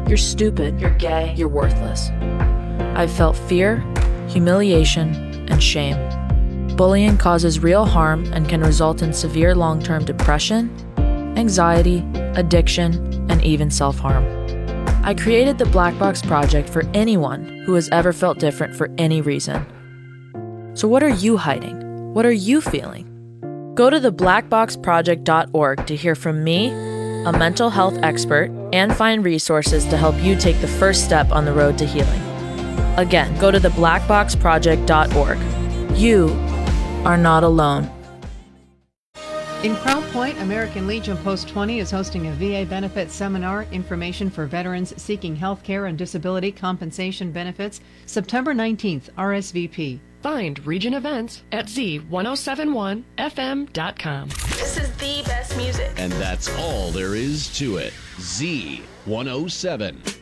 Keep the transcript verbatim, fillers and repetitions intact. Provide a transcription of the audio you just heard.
You're stupid. You're gay. You're worthless. I've felt fear, humiliation, and shame. Bullying causes real harm and can result in severe long-term depression, anxiety, addiction, and even self-harm. I created the Black Box Project for anyone who has ever felt different for any reason. So what are you hiding? What are you feeling? Go to the black box project dot org to hear from me, a mental health expert, and find resources to help you take the first step on the road to healing. Again, go to the black box project dot org. You are not alone. In Crown Point, American Legion Post twenty is hosting a V A benefit seminar, information for veterans seeking health care and disability compensation benefits, September nineteenth, R S V P. Find Region Events at Z ten seventy-one F M dot com. This is the best music. And that's all there is to it. Z one oh seven.